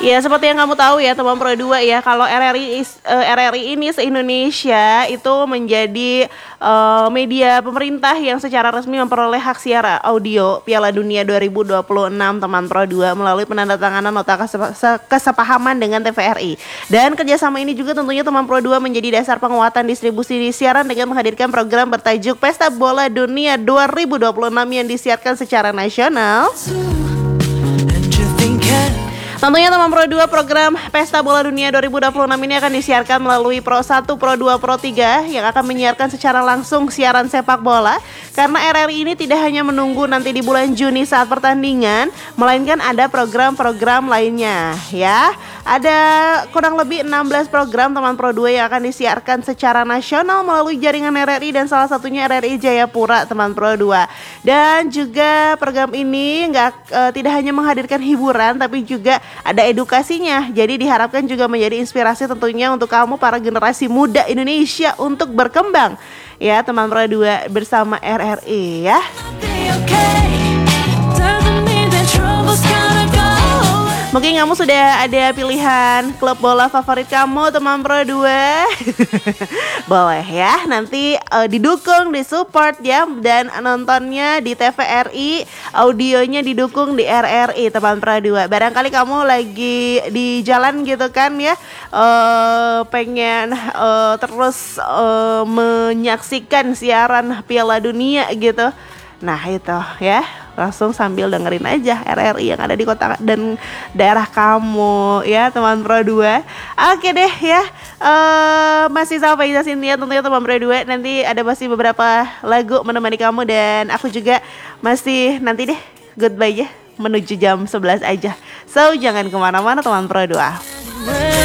Ya, seperti yang kamu tahu ya teman Pro 2 ya, kalau RRI ini se-Indonesia itu menjadi media pemerintah yang secara resmi memperoleh hak siar audio Piala Dunia 2026 teman Pro 2 melalui penandatanganan nota kesepahaman dengan TVRI. Dan kerjasama ini juga tentunya teman Pro 2 menjadi dasar penguatan distribusi siaran dengan menghadirkan program bertajuk Pesta Bola Dunia 2026 yang disiarkan secara nasional. Tentunya teman Pro 2, program Pesta Bola Dunia 2026 ini akan disiarkan melalui Pro 1, Pro 2, Pro 3 yang akan menyiarkan secara langsung siaran sepak bola. Karena RRI ini tidak hanya menunggu nanti di bulan Juni saat pertandingan, melainkan ada program-program lainnya ya. Ada kurang lebih 16 program teman Pro 2 yang akan disiarkan secara nasional melalui jaringan RRI dan salah satunya RRI Jayapura teman Pro 2. Dan juga program ini tidak hanya menghadirkan hiburan tapi juga ada edukasinya. Jadi diharapkan juga menjadi inspirasi tentunya untuk kamu para generasi muda Indonesia untuk berkembang ya teman Pro 2 bersama RRI ya. Mungkin kamu sudah ada pilihan klub bola favorit kamu teman Pro 2. Boleh ya, nanti didukung, disupport ya. Dan nontonnya di TVRI, audionya didukung di RRI teman Pro 2. Barangkali kamu lagi di jalan gitu kan ya, pengen terus menyaksikan siaran Piala Dunia gitu. Nah itu ya, langsung sambil dengerin aja RRI yang ada di kota dan daerah kamu ya teman Pro 2. Oke deh ya, masih sama Faiza Cynthia tentunya teman Pro 2. Nanti ada masih beberapa lagu menemani kamu dan aku juga masih nanti deh goodbye ya, menuju jam 11 aja. So jangan kemana-mana teman Pro 2.